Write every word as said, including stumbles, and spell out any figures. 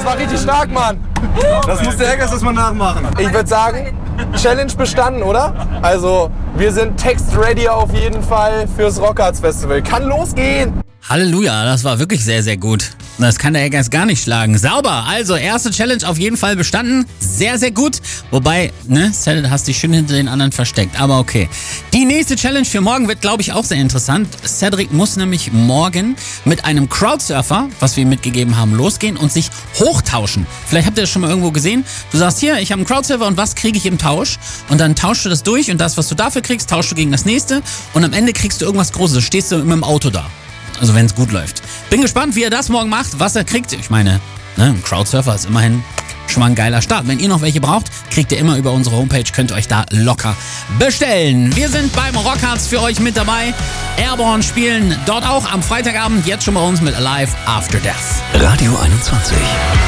war richtig stark, Mann. Das muss der Hackers erstmal nachmachen. Ich würde sagen, Challenge bestanden, oder? Also, wir sind text-ready auf jeden Fall fürs Rockarts Festival. Kann losgehen! Halleluja, das war wirklich sehr, sehr gut. Das kann der Hackers gar nicht schlagen. Sauber, also erste Challenge auf jeden Fall bestanden. Sehr, sehr gut. Wobei, ne, Cedric, hast dich schön hinter den anderen versteckt. Aber okay. Die nächste Challenge für morgen wird, glaube ich, auch sehr interessant. Cedric muss nämlich morgen mit einem Crowdsurfer, was wir ihm mitgegeben haben, losgehen und sich hochtauschen. Vielleicht habt ihr das schon mal irgendwo gesehen. Du sagst, hier, ich habe einen Crowdsurfer und was kriege ich im Tausch? Und dann tauschst du das durch und das, was du dafür kriegst, tauschst du gegen das nächste. Und am Ende kriegst du irgendwas Großes. Stehst du mit dem Auto da. Also wenn es gut läuft. Bin gespannt, wie er das morgen macht, was er kriegt. Ich meine, ne, ein Crowdsurfer ist immerhin schon mal ein geiler Start. Wenn ihr noch welche braucht, kriegt ihr immer über unsere Homepage, könnt ihr euch da locker bestellen. Wir sind beim Rockarts für euch mit dabei. Airborne spielen dort auch am Freitagabend, jetzt schon bei uns mit Alive After Death. Radio einundzwanzig.